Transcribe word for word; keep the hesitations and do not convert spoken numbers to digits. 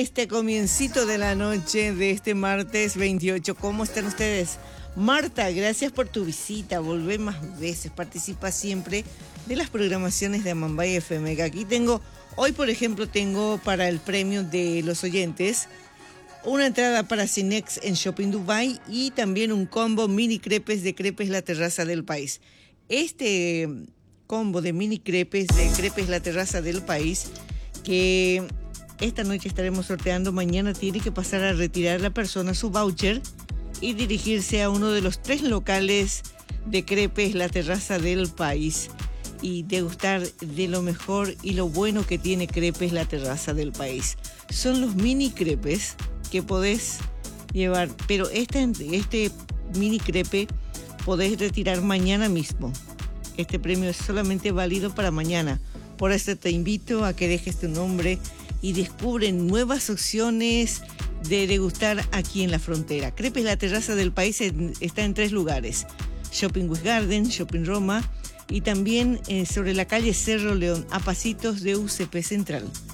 este comiencito de la noche de este martes veintiocho. ¿Cómo están ustedes? Marta, gracias por tu visita. Volvé más veces, participa siempre de las programaciones de Amambay F M. Aquí tengo, hoy por ejemplo, tengo para el premio de los oyentes una entrada para Cinex en Shopping Dubai y también un combo mini crepes de Crepes La Terraza del País. Este combo de mini crepes de Crepes La Terraza del País, que esta noche estaremos sorteando, mañana tiene que pasar a retirar la persona su voucher y dirigirse a uno de los tres locales de Crepes La Terraza del País y degustar de lo mejor y lo bueno que tiene Crepes La Terraza del País. Son los mini crepes que podés llevar, pero este, este mini crepe podés retirar mañana mismo. Este premio es solamente válido para mañana. Por eso te invito a que dejes tu nombre y descubren nuevas opciones de degustar aquí en la frontera. Crepes La Terraza del País en, está en tres lugares: Shopping West Garden, Shopping Roma y también eh, sobre la calle Cerro León, a pasitos de U C P Central.